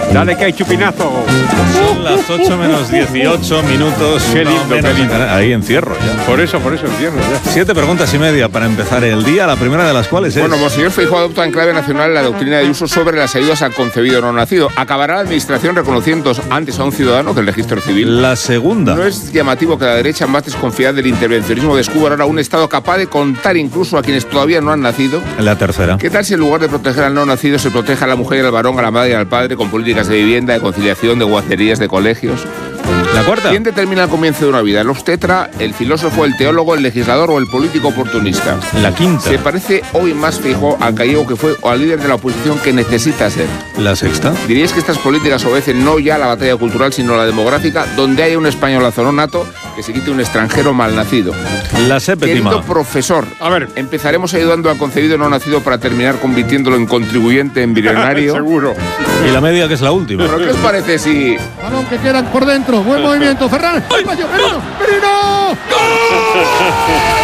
Dale que hay chupinazo. Son las 8 menos 18 minutos. Qué lindo, menos, qué lindo. Ahí encierro ya. Por eso entiendo ya. 7 preguntas y media para empezar el día, la primera de las cuales es... Bueno, Monseñor Feijóo adopta en clave nacional la doctrina de uso sobre las ayudas al concebido no nacido. ¿Acabará la administración reconociendo antes a un ciudadano que el registro civil? La segunda. ¿No es llamativo que la derecha, más desconfiada del intervencionismo, descubra ahora un Estado capaz de contar incluso a quienes todavía no han nacido? La tercera. ¿Qué tal si en lugar de proteger al no nacido se protege a la mujer y al varón, a la madre y al padre, con políticas de vivienda, de conciliación, de guarderías, de colegios? La cuarta. ¿Quién determina el comienzo de una vida? ¿El obstetra, el filósofo, el teólogo, el legislador o el político oportunista? La quinta. ¿Se parece hoy más Feijóo al gallego que fue o al líder de la oposición que necesita ser? La sexta. ¿Diríais que estas políticas obedecen no ya a la batalla cultural, sino a la demográfica, donde haya un españolazo no nato que se quite un extranjero malnacido? La séptima. Querido profesor, A ver. empezaremos ayudando al concebido no nacido para terminar convirtiéndolo en contribuyente embrionario. Seguro. Y la media, que es la última. ¿Pero qué os parece si... Balón que quedan por dentro. Buen movimiento. Ferran. ¡Ay, Merino! ¡Merino! ¡Gol!